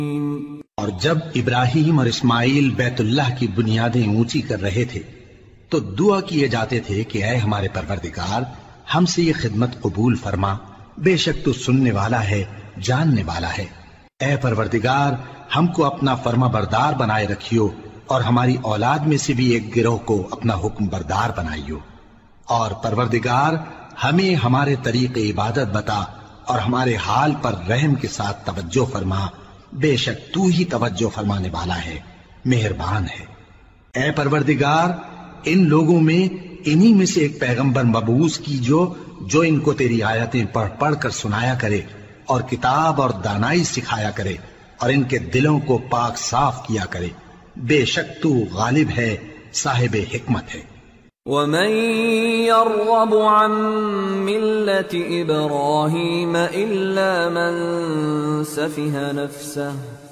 اور جب ابراہیم اور اسماعیل بیت اللہ کی بنیادیں اونچی کر رہے تھے تو دعا کیے جاتے تھے کہ اے ہمارے پروردگار ہم سے یہ خدمت قبول فرما، بے شک تو سننے والا ہے، جاننے والا ہے۔ اے پروردگار ہم کو اپنا فرما بردار بنائے رکھیو اور ہماری اولاد میں سے بھی ایک گروہ کو اپنا حکم بردار بنائیو، اور پروردگار ہمیں ہمارے طریق عبادت بتا اور ہمارے حال پر رحم کے ساتھ توجہ فرما، بے شک تو ہی توجہ فرمانے والا ہے، مہربان ہے۔ اے پروردگار ان لوگوں میں انہی میں سے ایک پیغمبر مبعوث کیجو جو ان کو تیری آیتیں پڑھ پڑھ کر سنایا کرے اور کتاب اور دانائی سکھایا کرے اور ان کے دلوں کو پاک صاف کیا کرے، بے شک تو غالب ہے، صاحب حکمت ہے۔ وَمَن يَرْغَبُ عَن مِّلَّةِ إِبْرَاهِيمَ إِلَّا مَن سَفِهَ نَفْسَهُ